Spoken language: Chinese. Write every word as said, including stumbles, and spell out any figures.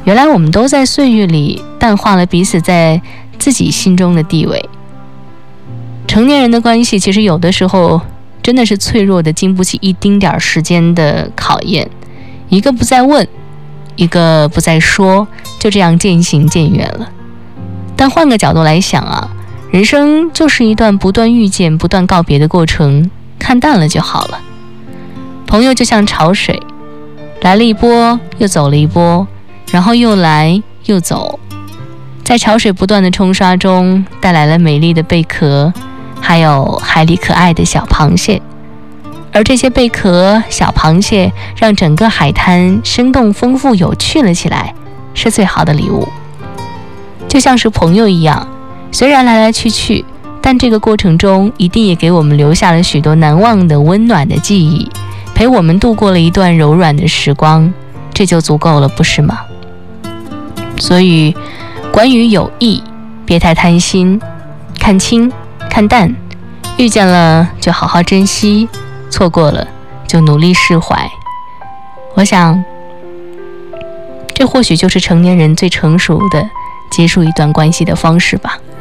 原来我们都在岁月里淡化了彼此在自己心中的地位。成年人的关系其实有的时候真的是脆弱的，经不起一丁点时间的考验，一个不再问，一个不再说，就这样渐行渐远了。但换个角度来想啊，人生就是一段不断遇见不断告别的过程，看淡了就好了。朋友就像潮水，来了一波又走了一波，然后又来又走，在潮水不断的冲刷中带来了美丽的贝壳，还有海里可爱的小螃蟹。而这些贝壳小螃蟹让整个海滩生动丰富有趣了起来，是最好的礼物。就像是朋友一样，虽然来来去去，但这个过程中一定也给我们留下了许多难忘的温暖的记忆，陪我们度过了一段柔软的时光，这就足够了，不是吗？所以关于友谊，别太贪心，看清看淡，遇见了就好好珍惜，错过了就努力释怀。我想这或许就是成年人最成熟的结束一段关系的方式吧。